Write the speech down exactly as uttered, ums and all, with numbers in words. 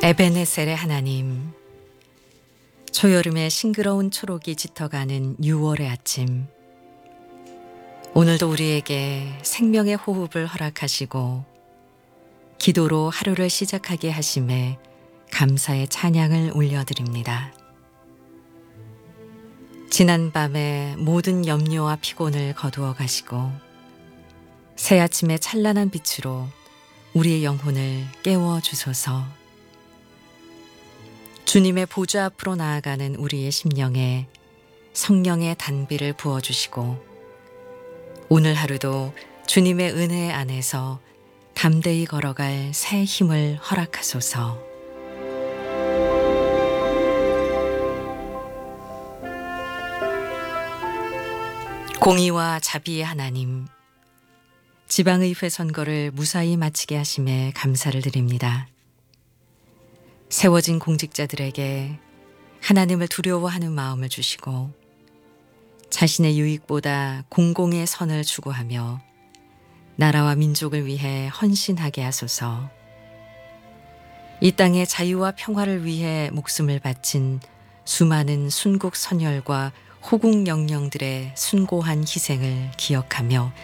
에베네셀의 하나님, 초여름의 싱그러운 초록이 짙어가는 유월의 아침, 오늘도 우리에게 생명의 호흡을 허락하시고 기도로 하루를 시작하게 하심에 감사의 찬양을 올려드립니다. 지난밤에 모든 염려와 피곤을 거두어 가시고 새 아침의 찬란한 빛으로 우리의 영혼을 깨워 주소서. 주님의 보좌 앞으로 나아가는 우리의 심령에 성령의 단비를 부어주시고 오늘 하루도 주님의 은혜 안에서 담대히 걸어갈 새 힘을 허락하소서. 공의와 자비의 하나님, 지방의회 선거를 무사히 마치게 하심에 감사를 드립니다. 세워진 공직자들에게 하나님을 두려워하는 마음을 주시고 자신의 유익보다 공공의 선을 추구하며 나라와 민족을 위해 헌신하게 하소서. 이 땅의 자유와 평화를 위해 목숨을 바친 수많은 순국 선열과 호국 영령들의 숭고한 희생을 기억하며